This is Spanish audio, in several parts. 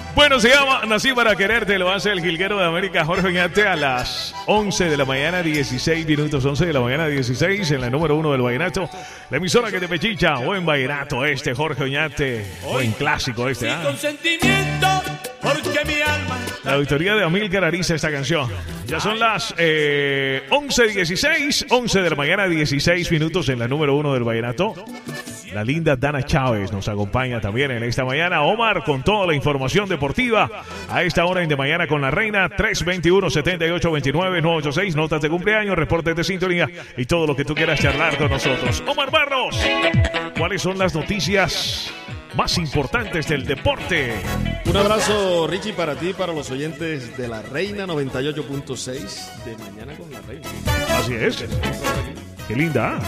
Bueno, se llama Nací para quererte, lo hace el jilguero de América, Jorge Oñate, a las 11 de la mañana, 16 minutos, 11 de la mañana, 16, en la número 1 del vallenato. La emisora que te pechicha, buen vallenato Jorge Oñate, buen clásico Sin consentimiento, porque mi alma... La autoría de Amílcar Ariza esta canción. Ya son las 11:16, 11 de la mañana, 16 minutos, en la número 1 del vallenato. La linda Dana Chávez nos acompaña también en esta mañana. Omar con toda la información deportiva a esta hora en De Mañana con la Reina. 321-7829-986. Notas de cumpleaños, reportes de sintonía y todo lo que tú quieras charlar con nosotros. Omar Barros, ¿cuáles son las noticias más importantes del deporte? Un abrazo, Richie, para ti y para los oyentes de la Reina 98.6 de Mañana con la Reina. Así es. Qué linda.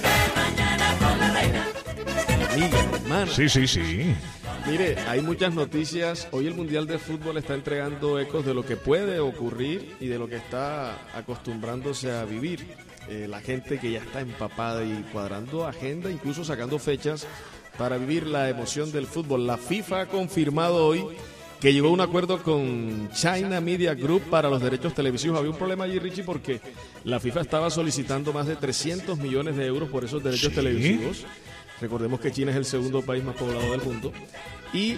Amiga, hermana. Sí. Mire, hay muchas noticias. Hoy el Mundial de Fútbol está entregando ecos de lo que puede ocurrir y de lo que está acostumbrándose a vivir. La gente que ya está empapada y cuadrando agenda, incluso sacando fechas para vivir la emoción del fútbol. La FIFA ha confirmado hoy que llegó a un acuerdo con China Media Group para los derechos televisivos. Había un problema allí, Richie, porque la FIFA estaba solicitando más de 300 millones de euros por esos derechos televisivos. Recordemos que China es el segundo país más poblado del mundo. Y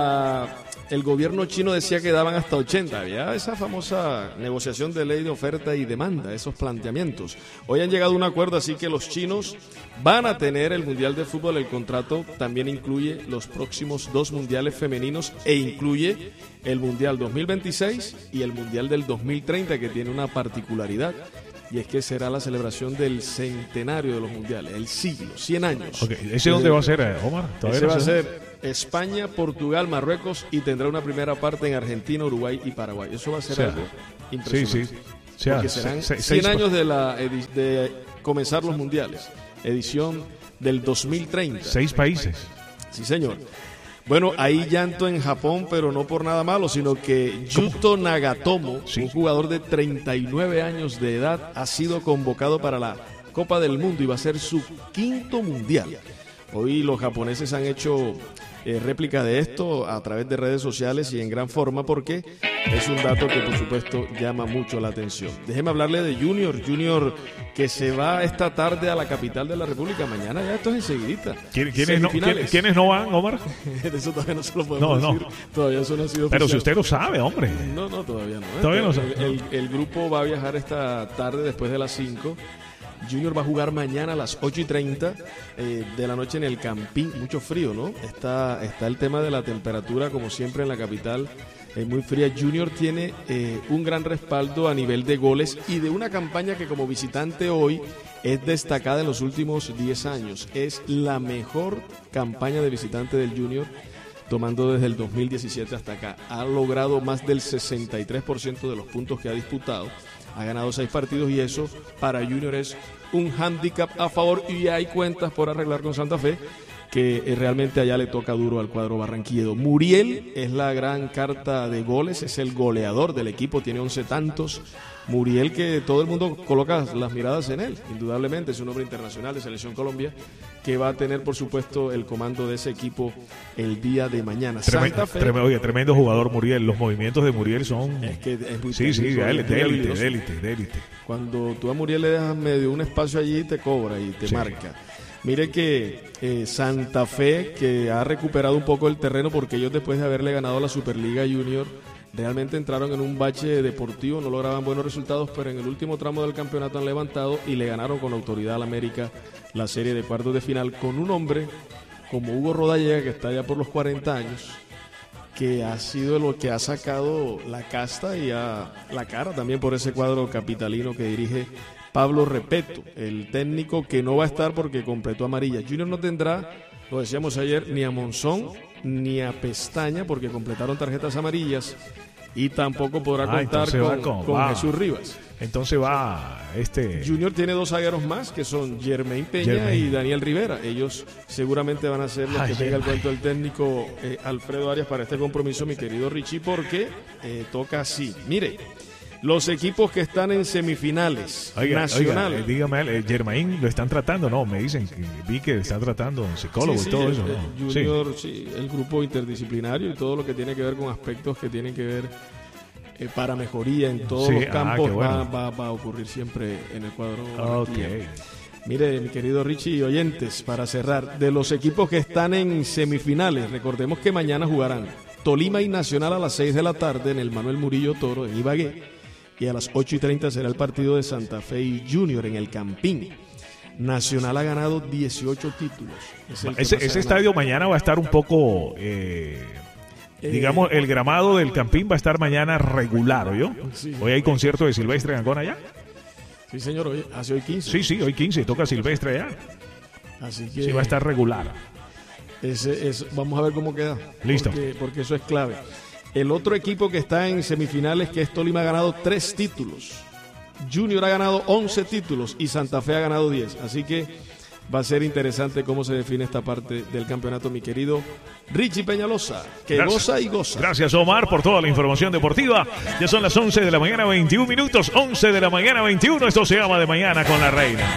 el gobierno chino decía que daban hasta 80. Había esa famosa negociación de ley de oferta y demanda, esos planteamientos. Hoy han llegado a un acuerdo, así que los chinos van a tener el Mundial de Fútbol. El contrato también incluye los próximos 2 mundiales femeninos e incluye el Mundial 2026 y el Mundial del 2030, que tiene una particularidad. Y es que será la celebración del centenario de los mundiales, el siglo, 100 años. Okay. ¿Ese dónde va a ser, Omar? Ese va a ser España, Portugal, Marruecos, y tendrá una primera parte en Argentina, Uruguay y Paraguay. Eso va a ser algo impresionante. Sí. Porque serán 100 años de comenzar los mundiales. Edición del 2030. 6 países. Sí, señor. Bueno, hay llanto en Japón, pero no por nada malo, sino que Yuto Nagatomo, un jugador de 39 años de edad, ha sido convocado para la Copa del Mundo y va a ser su 5º mundial. Hoy los japoneses han hecho réplica de esto a través de redes sociales y en gran forma, porque es un dato que por supuesto llama mucho la atención. Déjeme hablarle de Junior que se va esta tarde a la capital de la República. Mañana ya esto es enseguidita. ¿Quiénes no van, Omar? Eso todavía no se lo podemos decir. Todavía eso no ha sido Pero oficial. si usted lo sabe, hombre. No, todavía no. Todavía no sabe. El grupo va a viajar esta tarde después de las 5. Junior va a jugar mañana a las 8:30 de la noche en el Campín. Mucho frío, ¿no? Está el tema de la temperatura, como siempre en la capital, muy fría. Junior tiene un gran respaldo a nivel de goles y de una campaña que como visitante hoy es destacada en los últimos 10 años. Es la mejor campaña de visitante del Junior, tomando desde el 2017 hasta acá. Ha logrado más del 63% de los puntos que ha disputado. Ha ganado 6 partidos y eso para Junior es un hándicap a favor, y hay cuentas por arreglar con Santa Fe, que realmente allá le toca duro al cuadro barranquillero. Muriel es la gran carta de goles, es el goleador del equipo, tiene 11 tantos. Muriel, que todo el mundo coloca las miradas en él, indudablemente es un hombre internacional de Selección Colombia, que va a tener por supuesto el comando de ese equipo el día de mañana. Santa Fe, tremendo jugador Muriel, los movimientos de Muriel son... Es muy de élite. Cuando tú a Muriel le dejas medio un espacio allí, te cobra y te marca. Mire que Santa Fe, que ha recuperado un poco el terreno, porque ellos después de haberle ganado la Superliga Junior, realmente entraron en un bache deportivo, no lograban buenos resultados, pero en el último tramo del campeonato han levantado y le ganaron con autoridad al América la serie de cuartos de final, con un hombre como Hugo Rodallega, que está ya por los 40 años, que ha sido lo que ha sacado la casta y la cara también por ese cuadro capitalino que dirige Pablo Repeto, el técnico que no va a estar porque completó amarilla. Junior no tendrá, lo decíamos ayer, ni a Monzón ni a Pestaña porque completaron tarjetas amarillas, y tampoco podrá contar con Jesús Rivas. Entonces va Junior tiene 2 zagueros más, que son Jermaine Peña y Daniel Rivera. Ellos seguramente van a ser los que tenga el cuento del técnico Alfredo Arias para este compromiso, mi querido Richie, porque toca así. Mire, Los equipos que están en semifinales nacionales. Dígame, Germain, ¿lo están tratando? No, me dicen, vi que están tratando un psicólogo y todo eso, ¿no? Junior, sí, el grupo interdisciplinario y todo lo que tiene que ver con aspectos que tienen que ver para mejoría en todos los campos va a ocurrir siempre en el cuadro. Okay. Mire, mi querido Richie y oyentes, para cerrar, de los equipos que están en semifinales, recordemos que mañana jugarán Tolima y Nacional a las 6 de la tarde en el Manuel Murillo Toro en Ibagué. Y a las 8:30 será el partido de Santa Fe y Junior en el Campín. Nacional ha ganado 18 títulos. Ese estadio mañana va a estar un poco, digamos, el gramado del Campín va a estar mañana regular, ¿oyó? Sí. Hoy hay concierto de Silvestre en Angona allá. Sí, señor, hoy 15. Sí, hoy 15, toca Silvestre allá. Así que... Sí, va a estar regular. Vamos a ver cómo queda. Listo. Porque eso es clave. El otro equipo que está en semifinales, que es Tolima, ha ganado 3 títulos. Junior ha ganado 11 títulos y Santa Fe ha ganado 10. Así que va a ser interesante cómo se define esta parte del campeonato, mi querido Richie Peñalosa, que goza y goza. Gracias, Omar, por toda la información deportiva. Ya son las 11 de la mañana, 21 minutos. 11 de la mañana, 21. Esto se llama De Mañana con la Reina.